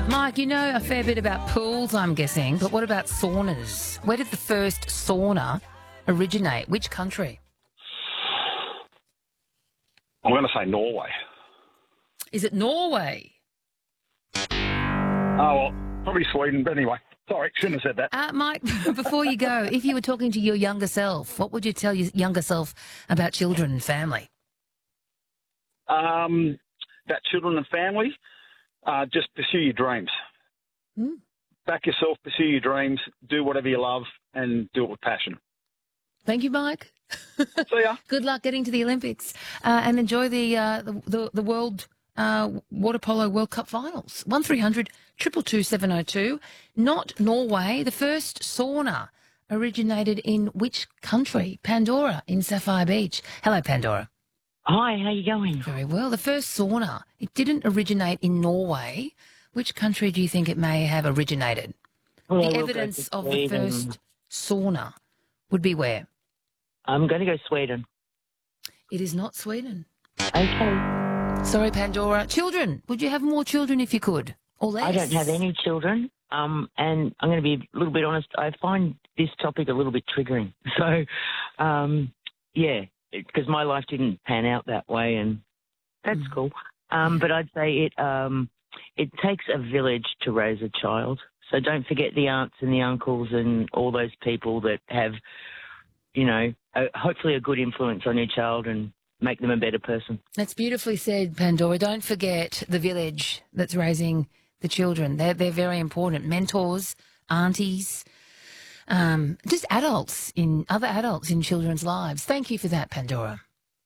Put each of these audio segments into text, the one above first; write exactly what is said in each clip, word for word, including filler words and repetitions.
Mike, you know a fair bit about pools, I'm guessing, but what about saunas? Where did the first sauna originate? Which country? I'm going to say Norway. Is it Norway? Oh, well, probably Sweden, but anyway. Sorry, shouldn't have said that. Uh, Mike, before you go, if you were talking to your younger self, what would you tell your younger self about children and family? Um, about children and family, uh, just pursue your dreams. Mm. Back yourself, pursue your dreams, do whatever you love, and do it with passion. Thank you, Mike. See ya. Good luck getting to the Olympics uh, and enjoy the, uh, the, the, the World uh, Water Polo World Cup Finals. one three hundred two two two seven oh two. Not Norway. The first sauna originated in which country? Pandora in Sapphire Beach. Hello, Pandora. Hi, how you going? Very well. The first sauna, it didn't originate in Norway. Which country do you think it may have originated? Well, the we'll evidence go to of the Sweden. first sauna would be where? I'm going to go Sweden. It is not Sweden. Okay. Sorry, Pandora. Children. Would you have more children if you could? Or less? I don't have any children, um, and I'm going to be a little bit honest. I find this topic a little bit triggering. So, um, yeah, because my life didn't pan out that way, and that's Mm. cool. Um, but I'd say it um, it takes a village to raise a child. So don't forget the aunts and the uncles and all those people that have, you know, a, hopefully a good influence on your child and make them a better person. That's beautifully said, Pandora. Don't forget the village that's raising the children. They're, they're very important. Mentors, aunties, um, just adults, in other adults in children's lives. Thank you for that, Pandora.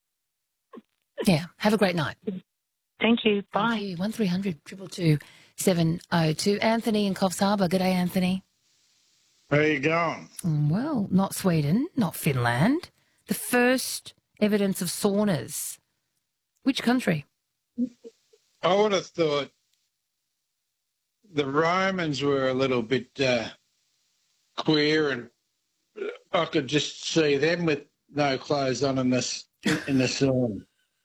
Yeah, have a great night. Thank you. Bye. Thank you. one three hundred two two two seven oh two. Anthony in Coffs Harbour. Good day, Anthony. Where are you going? Mm, Well, not Sweden, not Finland. The first evidence of saunas. Which country? I would have thought the Romans were a little bit uh, queer, and I could just see them with no clothes on in this in the sauna.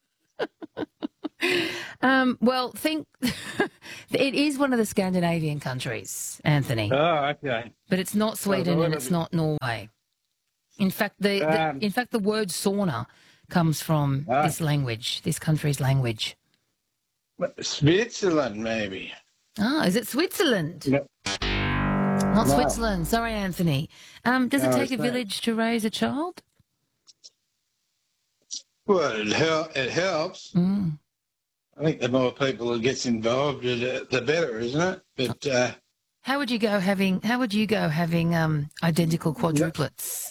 Um, well, think it is one of the Scandinavian countries, Anthony, Oh, okay. but it's not Sweden well, and it's not Norway. In fact, the, Um, the in fact the word sauna comes from Ah. this language, this country's language. Switzerland, maybe. Ah, is it Switzerland? No. Not No. Switzerland. Sorry, Anthony. Um, does it No, take a it's not. village to raise a child? Well, it, hel- it helps. Mm. I think the more people who gets involved, the, the better, isn't it? But uh, How would you go having? How would you go having um, identical quadruplets?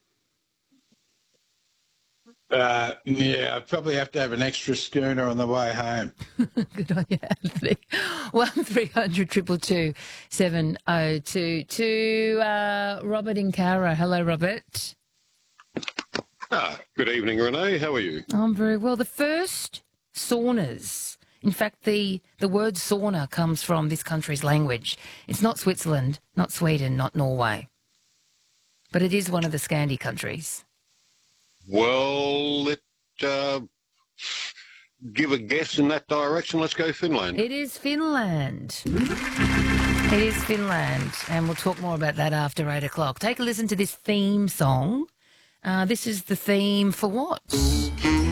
uh, yeah, I'd probably have to have an extra schooner on the way home. Good on you, Anthony. One three hundred triple two seven oh two two. Uh, Robert in Cowra. Hello, Robert. Ah, good evening, Renee. How are you? I'm very well. The first saunas. In fact, the the word sauna comes from this country's language. It's not Switzerland, not Sweden, not Norway, but it is one of the Scandi countries. Well, let uh, give a guess in that direction. Let's go Finland. It is Finland. It is Finland, and we'll talk more about that after eight o'clock. Take a listen to this theme song. Uh, this is the theme for what?